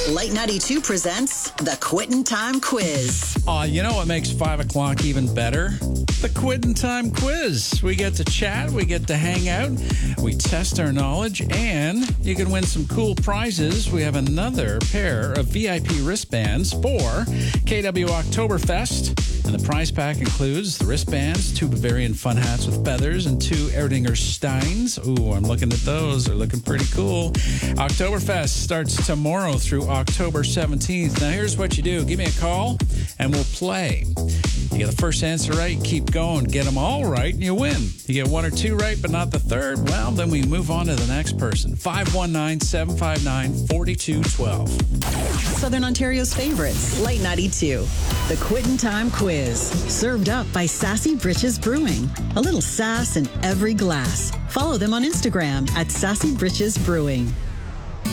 Light 92 presents the Quittin' Time Quiz. You know what makes 5 o'clock even better? The Quittin' Time Quiz. We get to chat, we get to hang out, we test our knowledge, and you can win some cool prizes. We have another pair of VIP wristbands for KW Oktoberfest. And the prize pack includes the wristbands, 2 Bavarian fun hats with feathers, and 2 Erdinger Steins. Ooh, I'm looking at those. They're looking pretty cool. Oktoberfest starts tomorrow through October 17th. Now, here's what you do. Give me a call, and we'll play. You get the first answer right, keep going. Get them all right, and you win. You get 1 or 2 right, but not the third, well, then we move on to the next person. 519-759-4212. Southern Ontario's favorites, Light 92. The Quittin' Time Quiz. Served up by Sassy Britches Brewing. A little sass in every glass. Follow them on Instagram at Sassy Britches Brewing.